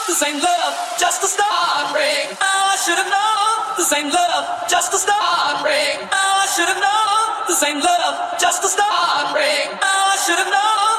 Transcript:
this ain't love, just a start. Oh, I should have known, this ain't love, just a start. Oh, I should have known, this ain't love, just a start. Oh, I should have known.